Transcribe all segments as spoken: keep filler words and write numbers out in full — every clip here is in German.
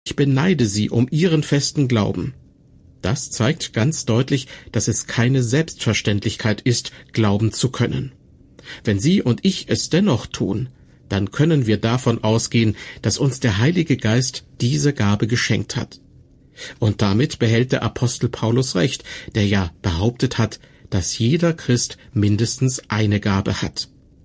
Ich beneide sie um ihren festen Glauben. Das zeigt ganz deutlich, dass es keine Selbstverständlichkeit ist, glauben zu können. Wenn Sie und ich es dennoch tun, dann können wir davon ausgehen, dass uns der Heilige Geist diese Gabe geschenkt hat. Und damit behält der Apostel Paulus recht, der ja behauptet hat, dass jeder Christ mindestens eine Gabe hat.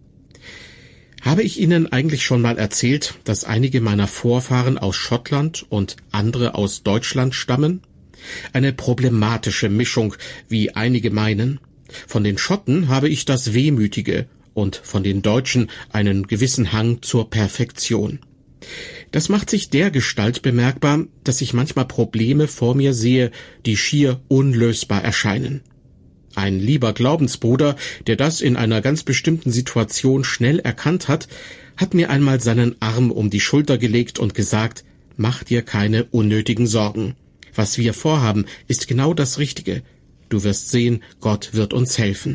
Habe ich Ihnen eigentlich schon mal erzählt, dass einige meiner Vorfahren aus Schottland und andere aus Deutschland stammen? Eine problematische Mischung, wie einige meinen. Von den Schotten habe ich das Wehmütige und von den Deutschen einen gewissen Hang zur Perfektion. Das macht sich dergestalt bemerkbar, dass ich manchmal Probleme vor mir sehe, die schier unlösbar erscheinen. Ein lieber Glaubensbruder, der das in einer ganz bestimmten Situation schnell erkannt hat, hat mir einmal seinen Arm um die Schulter gelegt und gesagt, mach dir keine unnötigen Sorgen. Was wir vorhaben, ist genau das Richtige. Du wirst sehen, Gott wird uns helfen.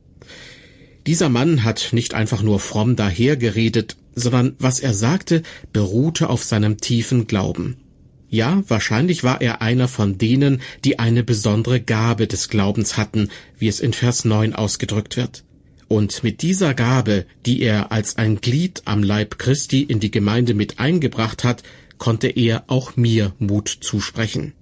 Dieser Mann hat nicht einfach nur fromm dahergeredet, sondern was er sagte, beruhte auf seinem tiefen Glauben. Ja, wahrscheinlich war er einer von denen, die eine besondere Gabe des Glaubens hatten, wie es in Vers neun ausgedrückt wird. Und mit dieser Gabe, die er als ein Glied am Leib Christi in die Gemeinde mit eingebracht hat, konnte er auch mir Mut zusprechen.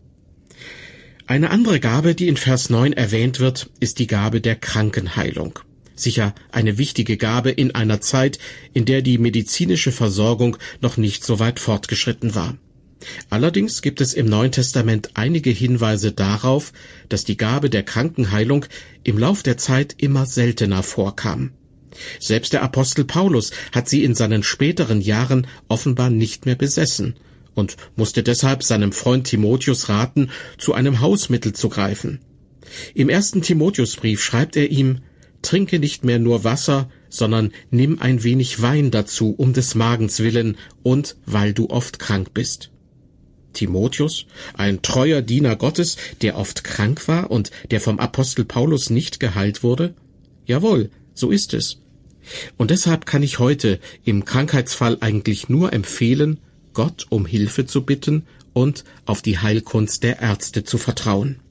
Eine andere Gabe, die in Vers neun erwähnt wird, ist die Gabe der Krankenheilung. Sicher eine wichtige Gabe in einer Zeit, in der die medizinische Versorgung noch nicht so weit fortgeschritten war. Allerdings gibt es im Neuen Testament einige Hinweise darauf, dass die Gabe der Krankenheilung im Lauf der Zeit immer seltener vorkam. Selbst der Apostel Paulus hat sie in seinen späteren Jahren offenbar nicht mehr besessen und musste deshalb seinem Freund Timotheus raten, zu einem Hausmittel zu greifen. Im ersten Timotheusbrief schreibt er ihm, trinke nicht mehr nur Wasser, sondern nimm ein wenig Wein dazu, um des Magens willen und weil du oft krank bist. Timotheus, ein treuer Diener Gottes, der oft krank war und der vom Apostel Paulus nicht geheilt wurde? Jawohl, so ist es. Und deshalb kann ich heute im Krankheitsfall eigentlich nur empfehlen, Gott um Hilfe zu bitten und auf die Heilkunst der Ärzte zu vertrauen.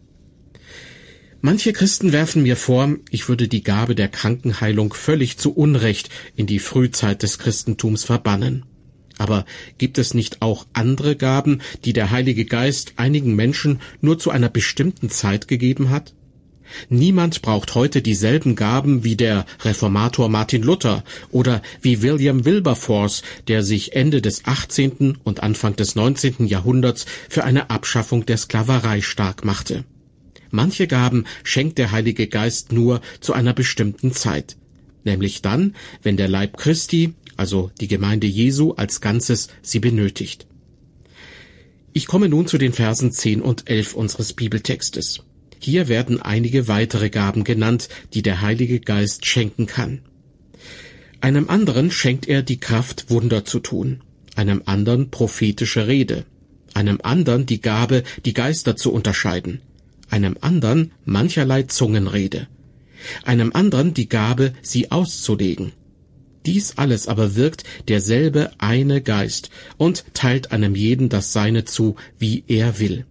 Manche Christen werfen mir vor, ich würde die Gabe der Krankenheilung völlig zu Unrecht in die Frühzeit des Christentums verbannen. Aber gibt es nicht auch andere Gaben, die der Heilige Geist einigen Menschen nur zu einer bestimmten Zeit gegeben hat? Niemand braucht heute dieselben Gaben wie der Reformator Martin Luther oder wie William Wilberforce, der sich Ende des achtzehnten und Anfang des neunzehnten Jahrhunderts für eine Abschaffung der Sklaverei stark machte. Manche Gaben schenkt der Heilige Geist nur zu einer bestimmten Zeit, nämlich dann, wenn der Leib Christi, also die Gemeinde Jesu als Ganzes, sie benötigt. Ich komme nun zu den Versen zehn und elf unseres Bibeltextes. Hier werden einige weitere Gaben genannt, die der Heilige Geist schenken kann. Einem anderen schenkt er die Kraft, Wunder zu tun, einem anderen prophetische Rede, einem anderen die Gabe, die Geister zu unterscheiden, einem anderen mancherlei Zungenrede, einem anderen die Gabe, sie auszulegen. Dies alles aber wirkt derselbe eine Geist und teilt einem jeden das Seine zu, wie er will.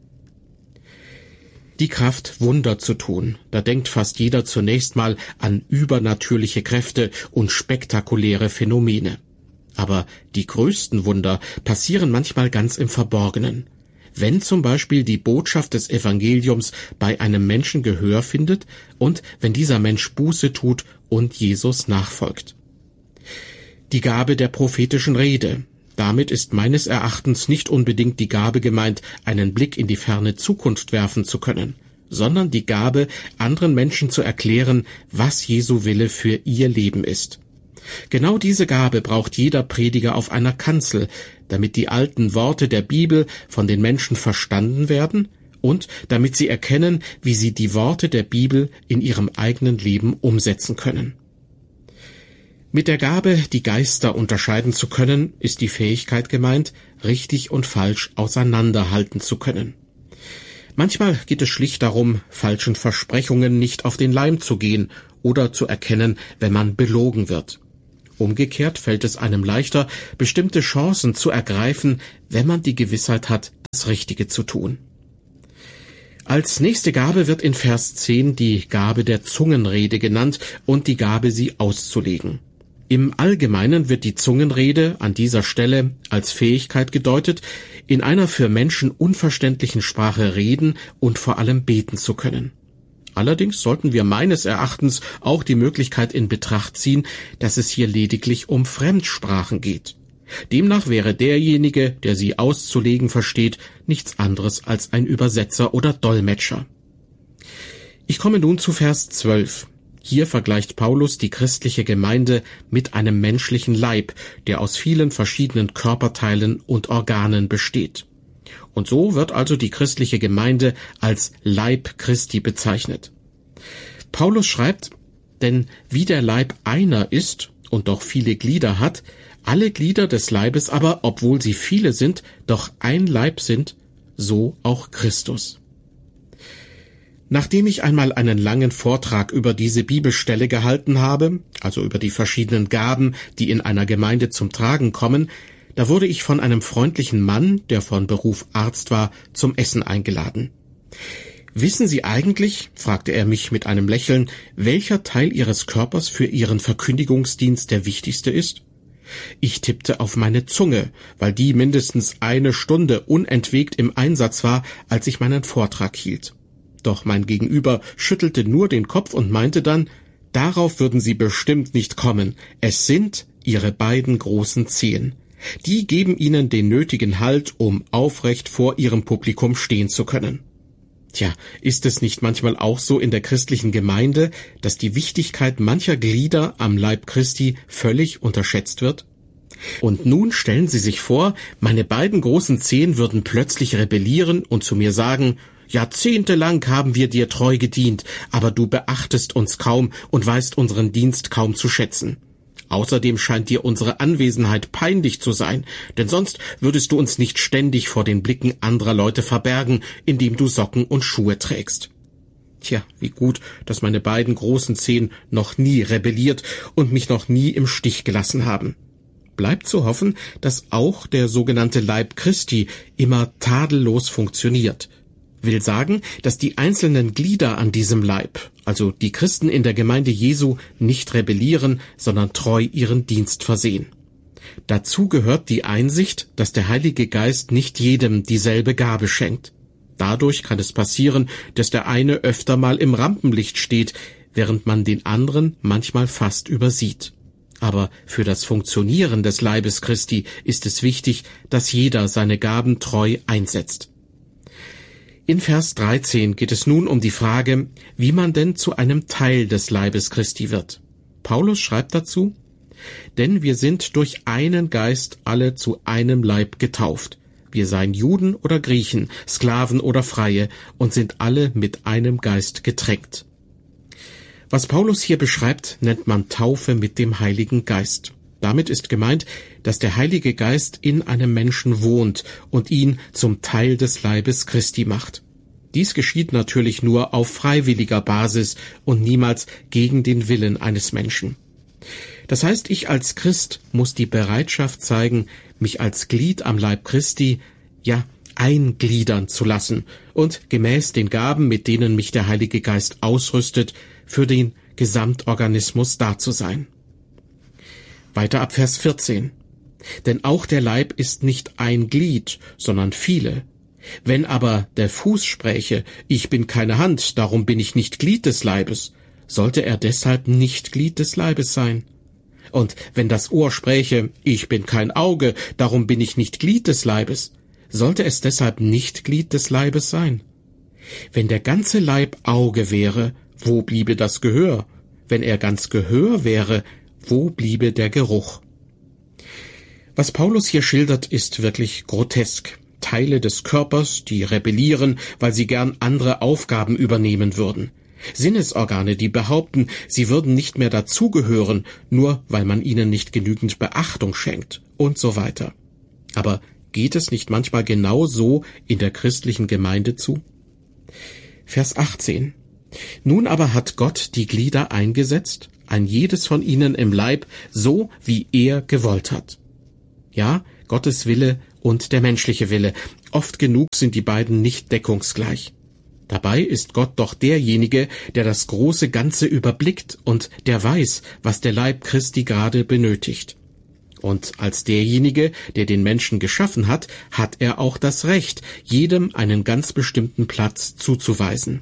Die Kraft, Wunder zu tun, da denkt fast jeder zunächst mal an übernatürliche Kräfte und spektakuläre Phänomene. Aber die größten Wunder passieren manchmal ganz im Verborgenen. Wenn zum Beispiel die Botschaft des Evangeliums bei einem Menschen Gehör findet und wenn dieser Mensch Buße tut und Jesus nachfolgt. Die Gabe der prophetischen Rede. Damit ist meines Erachtens nicht unbedingt die Gabe gemeint, einen Blick in die ferne Zukunft werfen zu können, sondern die Gabe, anderen Menschen zu erklären, was Jesu Wille für ihr Leben ist. Genau diese Gabe braucht jeder Prediger auf einer Kanzel, damit die alten Worte der Bibel von den Menschen verstanden werden und damit sie erkennen, wie sie die Worte der Bibel in ihrem eigenen Leben umsetzen können. Mit der Gabe, die Geister unterscheiden zu können, ist die Fähigkeit gemeint, richtig und falsch auseinanderhalten zu können. Manchmal geht es schlicht darum, falschen Versprechungen nicht auf den Leim zu gehen oder zu erkennen, wenn man belogen wird. Umgekehrt fällt es einem leichter, bestimmte Chancen zu ergreifen, wenn man die Gewissheit hat, das Richtige zu tun. Als nächste Gabe wird in Vers zehn die Gabe der Zungenrede genannt und die Gabe, sie auszulegen. Im Allgemeinen wird die Zungenrede an dieser Stelle als Fähigkeit gedeutet, in einer für Menschen unverständlichen Sprache reden und vor allem beten zu können. Allerdings sollten wir meines Erachtens auch die Möglichkeit in Betracht ziehen, dass es hier lediglich um Fremdsprachen geht. Demnach wäre derjenige, der sie auszulegen versteht, nichts anderes als ein Übersetzer oder Dolmetscher. Ich komme nun zu Vers zwölf. Hier vergleicht Paulus die christliche Gemeinde mit einem menschlichen Leib, der aus vielen verschiedenen Körperteilen und Organen besteht. Und so wird also die christliche Gemeinde als Leib Christi bezeichnet. Paulus schreibt, denn wie der Leib einer ist und doch viele Glieder hat, alle Glieder des Leibes aber, obwohl sie viele sind, doch ein Leib sind, so auch Christus. Nachdem ich einmal einen langen Vortrag über diese Bibelstelle gehalten habe, also über die verschiedenen Gaben, die in einer Gemeinde zum Tragen kommen, da wurde ich von einem freundlichen Mann, der von Beruf Arzt war, zum Essen eingeladen. »Wissen Sie eigentlich«, fragte er mich mit einem Lächeln, »welcher Teil Ihres Körpers für Ihren Verkündigungsdienst der wichtigste ist?« Ich tippte auf meine Zunge, weil die mindestens eine Stunde unentwegt im Einsatz war, als ich meinen Vortrag hielt. Doch mein Gegenüber schüttelte nur den Kopf und meinte dann, darauf würden Sie bestimmt nicht kommen, es sind Ihre beiden großen Zehen. Die geben Ihnen den nötigen Halt, um aufrecht vor Ihrem Publikum stehen zu können. Tja, ist es nicht manchmal auch so in der christlichen Gemeinde, dass die Wichtigkeit mancher Glieder am Leib Christi völlig unterschätzt wird? Und nun stellen Sie sich vor, meine beiden großen Zehen würden plötzlich rebellieren und zu mir sagen, jahrzehntelang haben wir dir treu gedient, aber du beachtest uns kaum und weißt unseren Dienst kaum zu schätzen. Außerdem scheint dir unsere Anwesenheit peinlich zu sein, denn sonst würdest du uns nicht ständig vor den Blicken anderer Leute verbergen, indem du Socken und Schuhe trägst. Tja, wie gut, dass meine beiden großen Zehen noch nie rebelliert und mich noch nie im Stich gelassen haben. Bleibt zu hoffen, dass auch der sogenannte Leib Christi immer tadellos funktioniert. Will sagen, dass die einzelnen Glieder an diesem Leib, also die Christen in der Gemeinde Jesu, nicht rebellieren, sondern treu ihren Dienst versehen. Dazu gehört die Einsicht, dass der Heilige Geist nicht jedem dieselbe Gabe schenkt. Dadurch kann es passieren, dass der eine öfter mal im Rampenlicht steht, während man den anderen manchmal fast übersieht. Aber für das Funktionieren des Leibes Christi ist es wichtig, dass jeder seine Gaben treu einsetzt. In Vers dreizehn geht es nun um die Frage, wie man denn zu einem Teil des Leibes Christi wird. Paulus schreibt dazu, denn wir sind durch einen Geist alle zu einem Leib getauft. Wir seien Juden oder Griechen, Sklaven oder Freie und sind alle mit einem Geist getränkt. Was Paulus hier beschreibt, nennt man Taufe mit dem Heiligen Geist. Damit ist gemeint, dass der Heilige Geist in einem Menschen wohnt und ihn zum Teil des Leibes Christi macht. Dies geschieht natürlich nur auf freiwilliger Basis und niemals gegen den Willen eines Menschen. Das heißt, ich als Christ muss die Bereitschaft zeigen, mich als Glied am Leib Christi, ja, eingliedern zu lassen und gemäß den Gaben, mit denen mich der Heilige Geist ausrüstet, für den Gesamtorganismus da zu sein. Weiter ab Vers vierzehn. Denn auch der Leib ist nicht ein Glied, sondern viele. Wenn aber der Fuß spräche, ich bin keine Hand, darum bin ich nicht Glied des Leibes, sollte er deshalb nicht Glied des Leibes sein? Und wenn das Ohr spräche, ich bin kein Auge, darum bin ich nicht Glied des Leibes, sollte es deshalb nicht Glied des Leibes sein? Wenn der ganze Leib Auge wäre, wo bliebe das Gehör? Wenn er ganz Gehör wäre, wo bliebe der Geruch? Was Paulus hier schildert, ist wirklich grotesk. Teile des Körpers, die rebellieren, weil sie gern andere Aufgaben übernehmen würden. Sinnesorgane, die behaupten, sie würden nicht mehr dazugehören, nur weil man ihnen nicht genügend Beachtung schenkt und so weiter. Aber geht es nicht manchmal genau so in der christlichen Gemeinde zu? Vers achtzehn. Nun aber hat Gott die Glieder eingesetzt, ein jedes von ihnen im Leib, so wie er gewollt hat. Ja, Gottes Wille und der menschliche Wille. Oft genug sind die beiden nicht deckungsgleich. Dabei ist Gott doch derjenige, der das große Ganze überblickt und der weiß, was der Leib Christi gerade benötigt. Und als derjenige, der den Menschen geschaffen hat, hat er auch das Recht, jedem einen ganz bestimmten Platz zuzuweisen.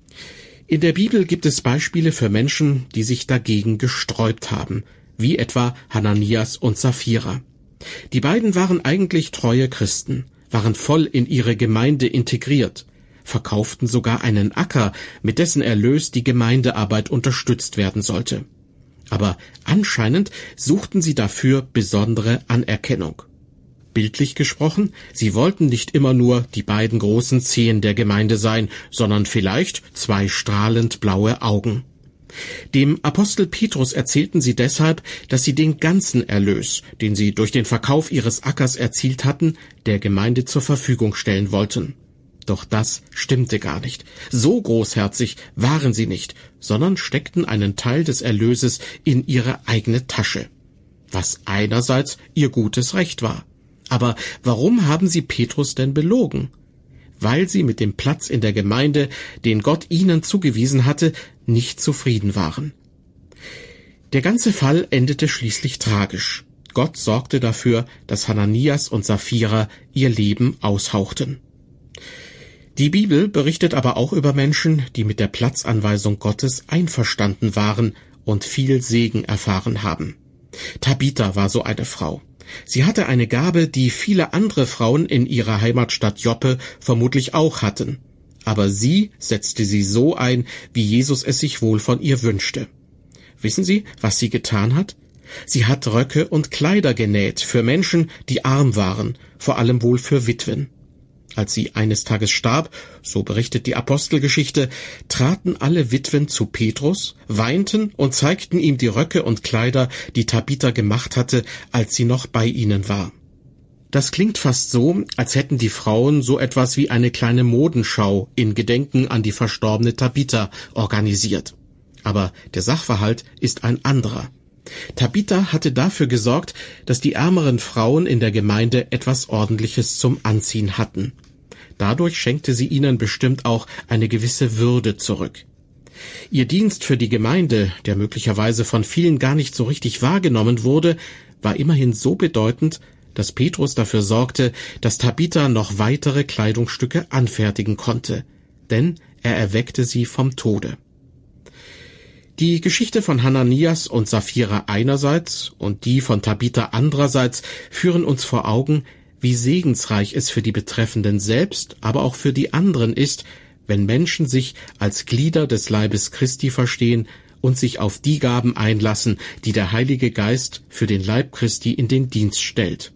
In der Bibel gibt es Beispiele für Menschen, die sich dagegen gesträubt haben, wie etwa Hananias und Sapphira. Die beiden waren eigentlich treue Christen, waren voll in ihre Gemeinde integriert, verkauften sogar einen Acker, mit dessen Erlös die Gemeindearbeit unterstützt werden sollte. Aber anscheinend suchten sie dafür besondere Anerkennung. Bildlich gesprochen, sie wollten nicht immer nur die beiden großen Zehen der Gemeinde sein, sondern vielleicht zwei strahlend blaue Augen. Dem Apostel Petrus erzählten sie deshalb, dass sie den ganzen Erlös, den sie durch den Verkauf ihres Ackers erzielt hatten, der Gemeinde zur Verfügung stellen wollten. Doch das stimmte gar nicht. So großherzig waren sie nicht, sondern steckten einen Teil des Erlöses in ihre eigene Tasche, was einerseits ihr gutes Recht war. Aber warum haben sie Petrus denn belogen? Weil sie mit dem Platz in der Gemeinde, den Gott ihnen zugewiesen hatte, nicht zufrieden waren. Der ganze Fall endete schließlich tragisch. Gott sorgte dafür, dass Hananias und Sapphira ihr Leben aushauchten. Die Bibel berichtet aber auch über Menschen, die mit der Platzanweisung Gottes einverstanden waren und viel Segen erfahren haben. Tabitha war so eine Frau. Sie hatte eine Gabe, die viele andere Frauen in ihrer Heimatstadt Joppe vermutlich auch hatten. Aber sie setzte sie so ein, wie Jesus es sich wohl von ihr wünschte. Wissen Sie, was sie getan hat? Sie hat Röcke und Kleider genäht für Menschen, die arm waren, vor allem wohl für Witwen. Als sie eines Tages starb, so berichtet die Apostelgeschichte, traten alle Witwen zu Petrus, weinten und zeigten ihm die Röcke und Kleider, die Tabitha gemacht hatte, als sie noch bei ihnen war. Das klingt fast so, als hätten die Frauen so etwas wie eine kleine Modenschau in Gedenken an die verstorbene Tabitha organisiert. Aber der Sachverhalt ist ein anderer. Tabitha hatte dafür gesorgt, dass die ärmeren Frauen in der Gemeinde etwas Ordentliches zum Anziehen hatten. Dadurch schenkte sie ihnen bestimmt auch eine gewisse Würde zurück. Ihr Dienst für die Gemeinde, der möglicherweise von vielen gar nicht so richtig wahrgenommen wurde, war immerhin so bedeutend, dass Petrus dafür sorgte, dass Tabitha noch weitere Kleidungsstücke anfertigen konnte, denn er erweckte sie vom Tode. Die Geschichte von Hananias und Sapphira einerseits und die von Tabitha andererseits führen uns vor Augen, wie segensreich es für die Betreffenden selbst, aber auch für die anderen ist, wenn Menschen sich als Glieder des Leibes Christi verstehen und sich auf die Gaben einlassen, die der Heilige Geist für den Leib Christi in den Dienst stellt.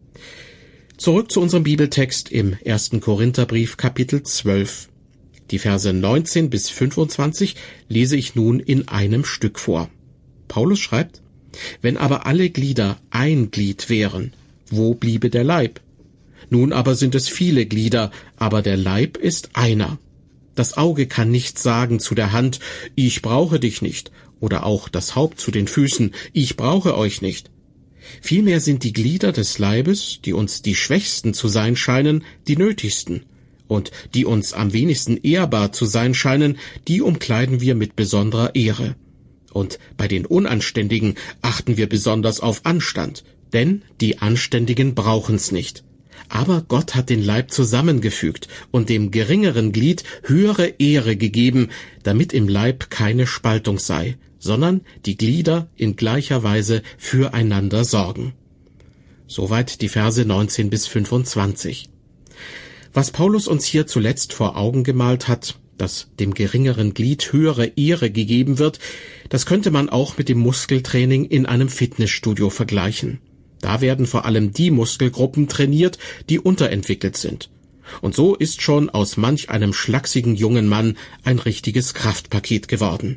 Zurück zu unserem Bibeltext im ersten Korintherbrief, Kapitel zwölf. Die Verse neunzehn bis fünfundzwanzig lese ich nun in einem Stück vor. Paulus schreibt: Wenn aber alle Glieder ein Glied wären, wo bliebe der Leib? Nun aber sind es viele Glieder, aber der Leib ist einer. Das Auge kann nicht sagen zu der Hand, ich brauche dich nicht, oder auch das Haupt zu den Füßen, ich brauche euch nicht. Vielmehr sind die Glieder des Leibes, die uns die Schwächsten zu sein scheinen, die nötigsten. Und die uns am wenigsten ehrbar zu sein scheinen, die umkleiden wir mit besonderer Ehre. Und bei den Unanständigen achten wir besonders auf Anstand, denn die Anständigen brauchen's nicht. Aber Gott hat den Leib zusammengefügt und dem geringeren Glied höhere Ehre gegeben, damit im Leib keine Spaltung sei, sondern die Glieder in gleicher Weise füreinander sorgen. Soweit die Verse neunzehn bis fünfundzwanzig. Was Paulus uns hier zuletzt vor Augen gemalt hat, dass dem geringeren Glied höhere Ehre gegeben wird, das könnte man auch mit dem Muskeltraining in einem Fitnessstudio vergleichen. Da werden vor allem die Muskelgruppen trainiert, die unterentwickelt sind. Und so ist schon aus manch einem schlachsigen jungen Mann ein richtiges Kraftpaket geworden.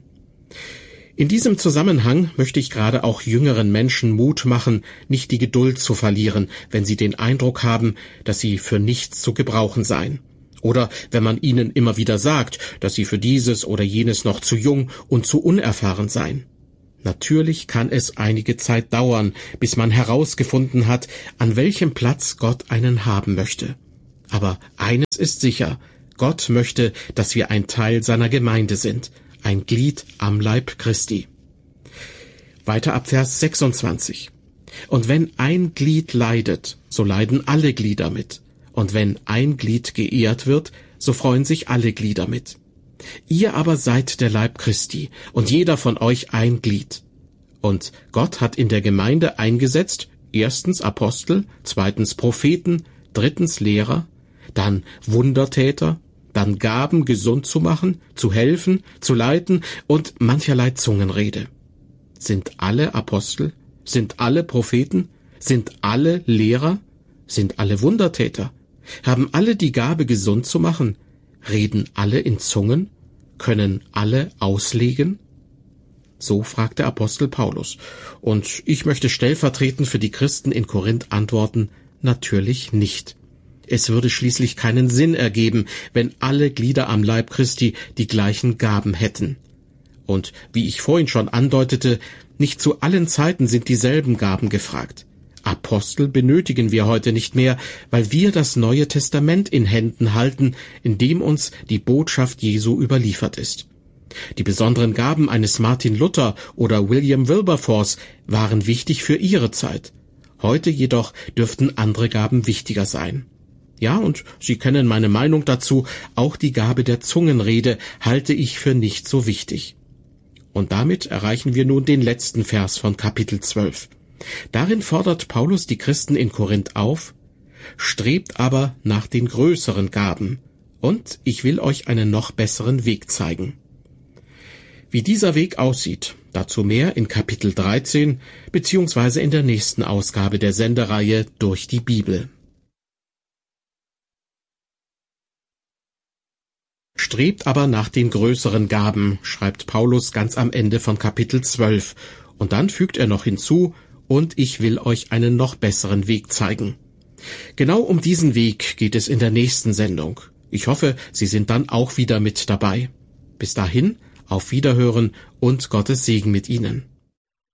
In diesem Zusammenhang möchte ich gerade auch jüngeren Menschen Mut machen, nicht die Geduld zu verlieren, wenn sie den Eindruck haben, dass sie für nichts zu gebrauchen seien. Oder wenn man ihnen immer wieder sagt, dass sie für dieses oder jenes noch zu jung und zu unerfahren seien. Natürlich kann es einige Zeit dauern, bis man herausgefunden hat, an welchem Platz Gott einen haben möchte. Aber eines ist sicher, Gott möchte, dass wir ein Teil seiner Gemeinde sind, ein Glied am Leib Christi. Weiter ab Vers sechsundzwanzig. Und wenn ein Glied leidet, so leiden alle Glieder mit. Und wenn ein Glied geehrt wird, so freuen sich alle Glieder mit. Ihr aber seid der Leib Christi, und jeder von euch ein Glied. Und Gott hat in der Gemeinde eingesetzt, erstens Apostel, zweitens Propheten, drittens Lehrer, dann Wundertäter, dann Gaben, gesund zu machen, zu helfen, zu leiten und mancherlei Zungenrede. Sind alle Apostel? Sind alle Propheten? Sind alle Lehrer? Sind alle Wundertäter? Haben alle die Gabe, gesund zu machen? Reden alle in Zungen? Können alle auslegen? So fragt der Apostel Paulus. Und ich möchte stellvertretend für die Christen in Korinth antworten, natürlich nicht. Es würde schließlich keinen Sinn ergeben, wenn alle Glieder am Leib Christi die gleichen Gaben hätten. Und wie ich vorhin schon andeutete, nicht zu allen Zeiten sind dieselben Gaben gefragt. Apostel benötigen wir heute nicht mehr, weil wir das Neue Testament in Händen halten, in dem uns die Botschaft Jesu überliefert ist. Die besonderen Gaben eines Martin Luther oder William Wilberforce waren wichtig für ihre Zeit. Heute jedoch dürften andere Gaben wichtiger sein. Ja, und Sie kennen meine Meinung dazu, auch die Gabe der Zungenrede halte ich für nicht so wichtig. Und damit erreichen wir nun den letzten Vers von Kapitel zwölf. Darin fordert Paulus die Christen in Korinth auf, strebt aber nach den größeren Gaben, und ich will euch einen noch besseren Weg zeigen. Wie dieser Weg aussieht, dazu mehr in Kapitel dreizehn beziehungsweise in der nächsten Ausgabe der Sendereihe Durch die Bibel. Strebt aber nach den größeren Gaben, schreibt Paulus ganz am Ende von Kapitel zwölf, und dann fügt er noch hinzu, und ich will euch einen noch besseren Weg zeigen. Genau um diesen Weg geht es in der nächsten Sendung. Ich hoffe, Sie sind dann auch wieder mit dabei. Bis dahin, auf Wiederhören und Gottes Segen mit Ihnen.